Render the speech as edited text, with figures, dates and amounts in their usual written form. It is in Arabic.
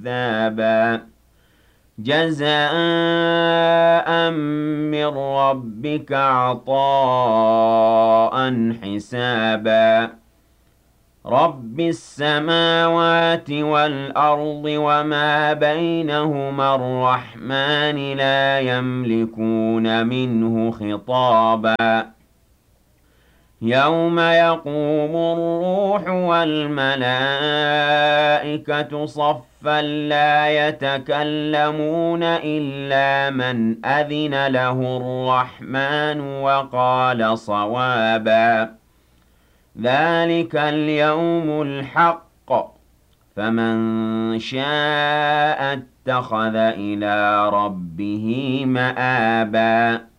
عذابا جزاء من ربك عطاء حسابا رب السماوات والأرض وما بينهما الرحمن لا يملكون منه خطابا يوم يقوم الروح والملائكة صفا لا يتكلمون إلا من أذن له الرحمن وقال صوابا ذلك اليوم الحق فمن شاء اتخذ إلى ربه مآبا